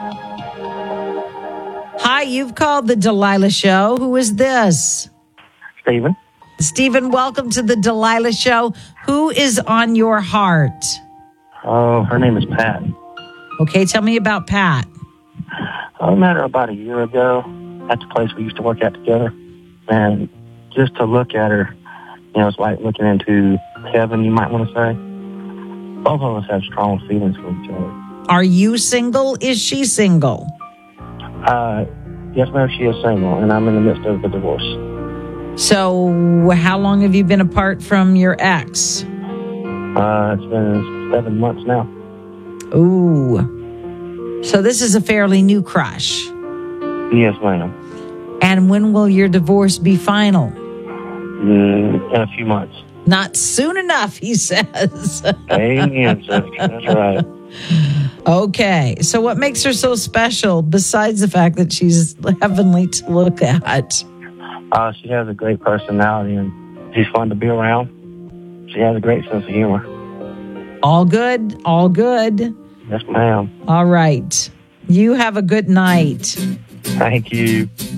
Hi, you've called the Delilah Show. Who is this? Stephen. Stephen, welcome to the Delilah Show. Who is on your heart? Oh, her name is Pat. Okay, tell me about Pat. I met her about a year ago at the place we used to work at together. And just to look at her, it's like looking into heaven, you might want to say. Both of us have strong feelings for each other. Are you single? Is she single? Yes, ma'am, she is single, and I'm in the midst of the divorce. So how long have you been apart from your ex? It's been 7 months now. Ooh. So this is a fairly new crush. Yes, ma'am. And when will your divorce be final? In a few months. Not soon enough, he says. Amen, sister. That's right. Okay. So what makes her so special besides the fact that she's heavenly to look at? She has a great personality, and she's fun to be around. She has a great sense of humor. All good? All good? Yes, ma'am. All right. You have a good night. Thank you.